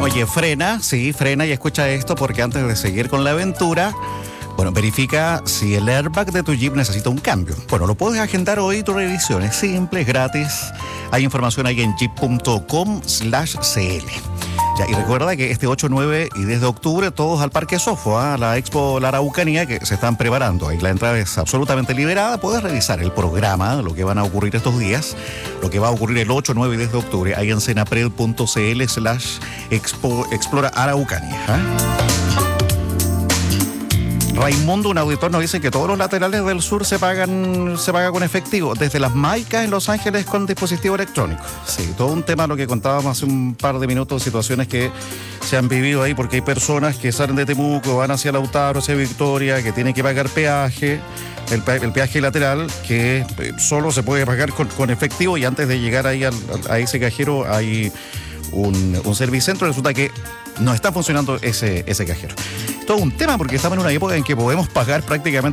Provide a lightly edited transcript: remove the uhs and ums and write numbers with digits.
Oye, frena, sí, frena y escucha esto porque antes de seguir con la aventura, bueno, verifica si el airbag de tu Jeep necesita un cambio. Bueno, lo puedes agendar hoy, tu revisión es simple, es gratis. Hay información ahí en jeep.com/cl. Ya, y recuerda que este 8, 9 y 10 de octubre todos al Parque Sofo, a la Expo La Araucanía, que se están preparando. Ahí la entrada es absolutamente liberada. Puedes revisar el programa, lo que van a ocurrir estos días, lo que va a ocurrir el 8, 9 y 10 de octubre, ahí en cenapred.cl/Expo Explora Araucanía. Raimundo, un auditor, nos dice que todos los laterales del sur se paga con efectivo, desde las Maicas en Los Ángeles con dispositivo electrónico. Sí, todo un tema, lo que contábamos hace un par de minutos, situaciones que se han vivido ahí, porque hay personas que salen de Temuco, van hacia Lautaro, hacia Victoria, que tienen que pagar peaje, el peaje lateral, que solo se puede pagar con efectivo, y antes de llegar ahí a ese cajero hay un servicentro. Resulta que no está funcionando ese cajero. Todo un tema, porque estamos en una época en que podemos pagar prácticamente